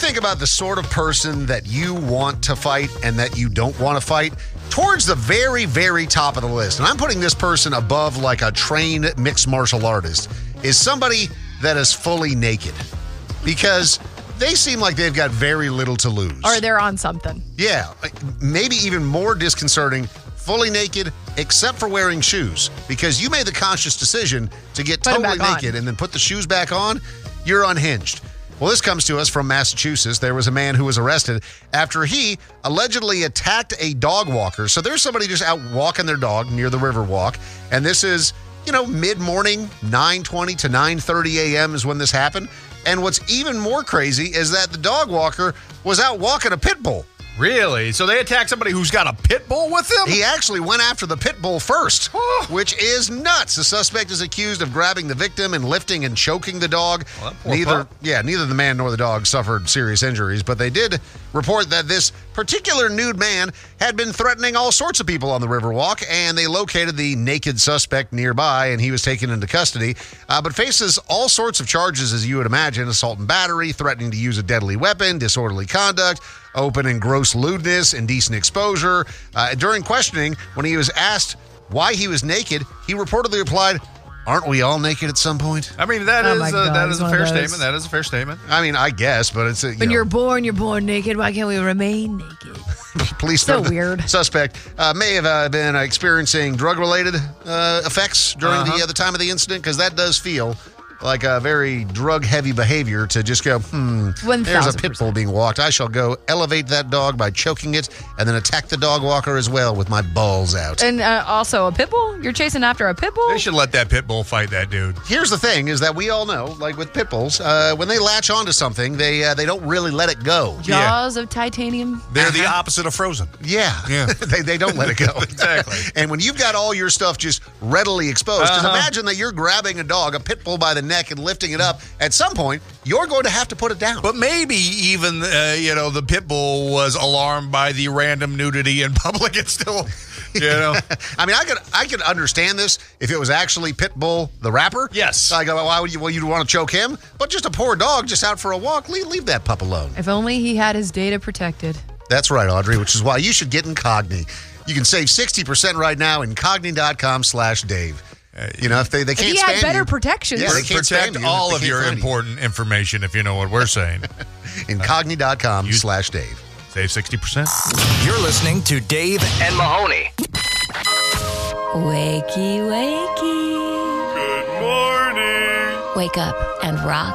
think about the sort of person that you want to fight and that you don't want to fight, towards the very, very top of the list, and I'm putting this person above like a trained mixed martial artist, is somebody that is fully naked. Because they seem like they've got very little to lose. Or they're on something. Yeah, maybe even more disconcerting, fully naked, except for wearing shoes. Because you made the conscious decision to get totally naked and then put the shoes back on, you're unhinged. Well, this comes to us from Massachusetts. There was a man who was arrested after he allegedly attacked a dog walker. So there's somebody just out walking their dog near the Riverwalk, and this is, mid-morning, 9:20 to 9:30 a.m. is when this happened. And what's even more crazy is that the dog walker was out walking a pit bull. Really? So they attacked somebody who's got a pit bull with them? He actually went after the pit bull first, which is nuts. The suspect is accused of grabbing the victim and lifting and choking the dog. Well, that poor pup. Neither the man nor the dog suffered serious injuries, but they did report that this particular nude man had been threatening all sorts of people on the Riverwalk, and they located the naked suspect nearby, and he was taken into custody, but faces all sorts of charges, as you would imagine: assault and battery, threatening to use a deadly weapon, disorderly conduct, open and gross lewdness, indecent exposure. During questioning, when he was asked why he was naked, he reportedly replied, "Aren't we all naked at some point?" I mean, that is a fair statement. That is a fair statement. I mean, I guess, but it's when you're born naked. Why can't we remain naked? Police so the weird. Suspect may have been experiencing drug-related effects during the time of the incident, because that does feel like a very drug-heavy behavior to just go, there's a pit bull being walked. I shall go elevate that dog by choking it and then attack the dog walker as well with my balls out. And also a pit bull? You're chasing after a pit bull? They should let that pit bull fight that dude. Here's the thing, is that we all know, like with pit bulls, when they latch onto something, they don't really let it go. Jaws of titanium? They're the opposite of Frozen. Yeah. they don't let it go. Exactly. And when you've got all your stuff just readily exposed, because imagine that you're grabbing a dog, a pit bull by the neck, and lifting it up. At some point, you're going to have to put it down. But maybe even, the pit bull was alarmed by the random nudity in public. It's still, I mean, I could understand this if it was actually Pitbull the rapper. Yes. I go, why would you? Well, you'd want to choke him. But just a poor dog just out for a walk. Leave that pup alone. If only he had his data protected. That's right, Audrey, which is why you should get Incogni. You can save 60% right now, Incogni.com/Dave. If they can't spam you. He had better protections. Yeah, they can't protect spam you all if of your important information, if you know what we're saying. Incogni.com/Dave. Save 60%. You're listening to Dave and Mahoney. Wakey, wakey. Good morning. Wake up and rock